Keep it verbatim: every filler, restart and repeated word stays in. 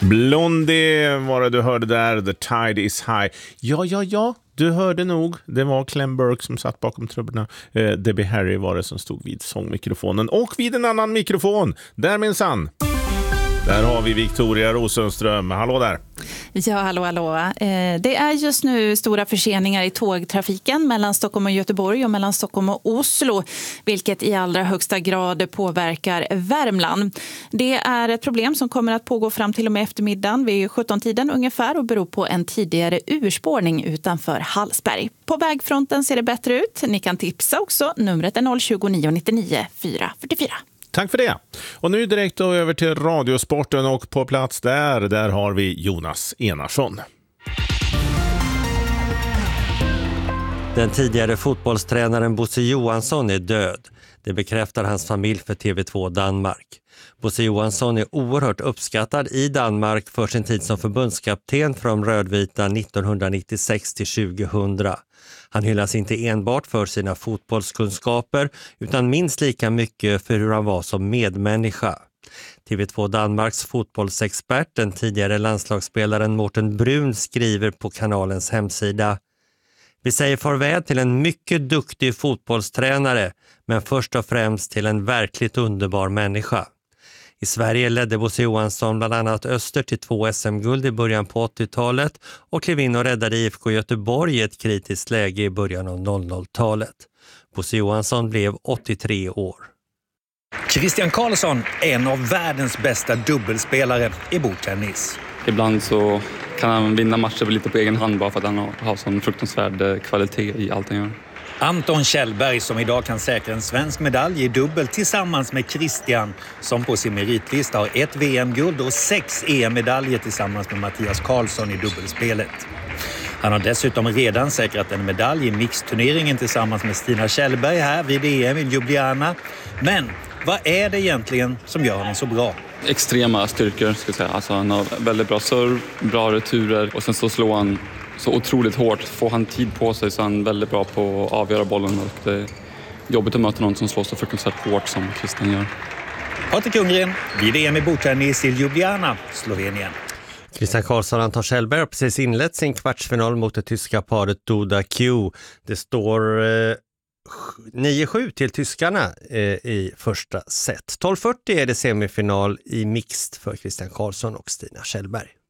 Blondie var det du hörde där, The Tide is High. Ja, ja, ja, du hörde nog. Det var Clem Burke som satt bakom trubborna. Eh, Debbie Harry var det som stod vid sångmikrofonen. Och vid en annan mikrofon, där minsann. Där har vi Victoria Rosenström. Hallå där. Ja, hallå, hallå. Eh, det är just nu stora förseningar i tågtrafiken mellan Stockholm och Göteborg och mellan Stockholm och Oslo, vilket i allra högsta grad påverkar Värmland. Det är ett problem som kommer att pågå fram till och med eftermiddagen vid sjutton-tiden ungefär och beror på en tidigare urspårning utanför Hallsberg. På vägfronten ser det bättre ut. Ni kan tipsa också. Numret är noll tjugo nio nittionio fyra fyrtiofyra. Tack för det. Och nu direkt då över till Radiosporten och på plats där, där har vi Jonas Enarsson. Den tidigare fotbollstränaren Bosse Johansson är död. Det bekräftar hans familj för T V två Danmark. Bosse Johansson är oerhört uppskattad i Danmark för sin tid som förbundskapten för de rödvita nittonhundranittiosex till tjugohundra. Han hyllas inte enbart för sina fotbollskunskaper utan minst lika mycket för hur han var som medmänniska. T V två Danmarks fotbollsexpert, den tidigare landslagsspelaren Morten Brun, skriver på kanalens hemsida: Vi säger farväl till en mycket duktig fotbollstränare, men först och främst till en verkligt underbar människa. I Sverige ledde Bosse Johansson bland annat Öster till två S M-guld i början på åttiotalet och klev in och räddade I F K Göteborg i ett kritiskt läge i början av noll noll-talet. Bosse Johansson blev åttiotre år. Christian Karlsson är en av världens bästa dubbelspelare i bordtennis. Ibland så kan han vinna matcher lite på egen hand bara för att han har sån fruktansvärd kvalitet i allt han gör. Anton Kjellberg som idag kan säkra en svensk medalj i dubbel tillsammans med Christian som på sin meritlista har ett V M-guld och sex E M-medaljer tillsammans med Mattias Karlsson i dubbelspelet. Han har dessutom redan säkrat en medalj i mixturneringen tillsammans med Stina Kjellberg här vid E M i Ljubljana. Men vad är det egentligen som gör honom så bra? Extrema styrkor ska jag säga. Alltså han har väldigt bra serv, bra returer och sen så slår han så otroligt hårt. Får han tid på sig så är han väldigt bra på att avgöra bollen och det är jobbigt att möta någon som slår så fruktansvärt hårt som Christian gör. Patrik Ljunggren vid E M i bordtennis i Ljubljana, Slovenien. Christian Karlsson och Anton Kjellberg har precis inlett sin kvartsfinal mot det tyska paret Duda Q. Det står eh, nio sju till tyskarna eh, i första set. tolv fyrtio är det semifinal i mixed för Christian Karlsson och Stina Kjellberg.